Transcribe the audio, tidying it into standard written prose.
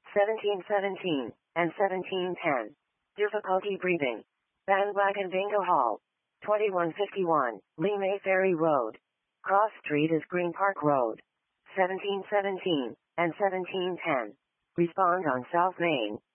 1717, and 1710. Difficulty breathing. Bandwagon Bingo Hall. 2151, Lee May Ferry Road. Cross Street is Green Park Road. 1717, and 1710. Respond on South Main.